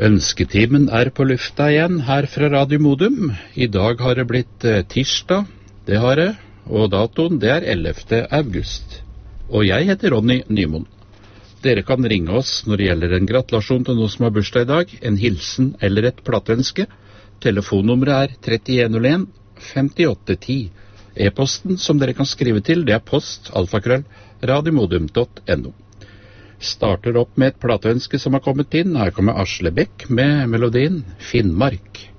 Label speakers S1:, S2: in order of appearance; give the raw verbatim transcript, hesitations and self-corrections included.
S1: Ønsketimen er på lufta igjen her fra Radio Modum. I dag har det blitt eh, tirsdag, det har det, og datoen det er ellevte august. Og jeg heter Ronny Nymoen. Dere kan ringe oss når det gjelder en gratulasjon til noen som har bursdag i dag, en hilsen eller et plateønske. Telefonnummeret er tre en null en fem åtte ti. E-posten som dere kan skrive til, det er post alfakrøll radiomodum punktum no. Starter opp med et plateønske som har kommet inn. Her kommer Asle Bekk med melodien Finnmark.